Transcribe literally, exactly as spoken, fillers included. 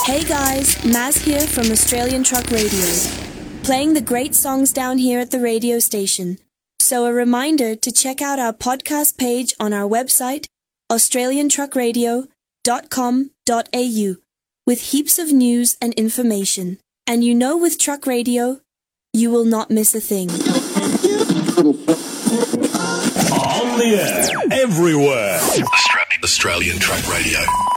Hey guys, Maz here from Australian Truck Radio, playing the great songs down here at the radio station. So a reminder to check out our podcast page on our website, australian truck radio dot com dot a u, with heaps of news and information. And you know with Truck Radio, you will not miss a thing. On the air, everywhere. Australian Truck Radio.